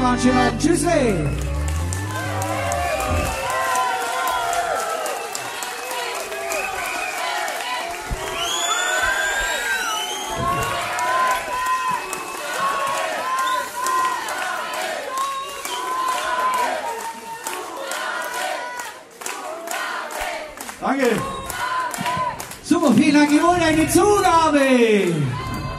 noch einen schönen Abend. Tschüssli. Danke. Super, vielen Dank. Ihr wollt eine Zugabe.